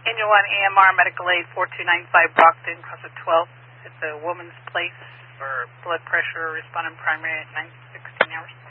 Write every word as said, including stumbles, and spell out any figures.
Angel one A M R Medical Aid four two nine five Brockton, cross at twelve. It's a woman's place for blood pressure, responding primary at nine sixteen hours.